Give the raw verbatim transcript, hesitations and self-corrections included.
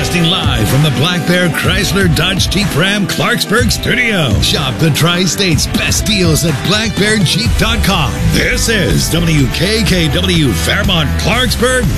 Broadcasting live from the Black Bear Chrysler Dodge Jeep Ram Clarksburg studio. Shop the Tri-State's best deals at black bear jeep dot com. This is W K K W Fairmont Clarksburg